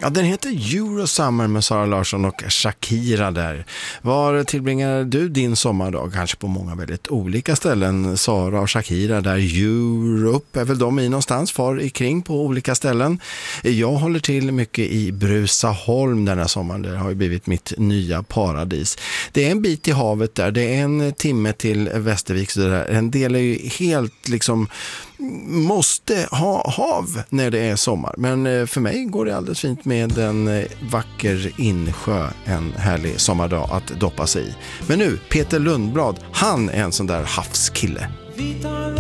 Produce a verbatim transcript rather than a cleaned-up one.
Ja, den heter Eurosummer med Sara Larsson och Shakira där. Var tillbringar du din sommardag? Kanske på många väldigt olika ställen. Sara och Shakira där, Europe är väl de i någonstans, far i kring på olika ställen. Jag håller till mycket i Bruzaholm den här sommaren. Det har ju blivit mitt nya paradis. Det är en bit i havet där. Det är en timme till Västervik. Så där. En del är ju helt liksom måste ha hav när det är sommar. Men för mig går det alldeles fint med en vacker insjö en härlig sommardag att doppa sig i. Men nu, Peter Lundblad, han är en sån där havskille.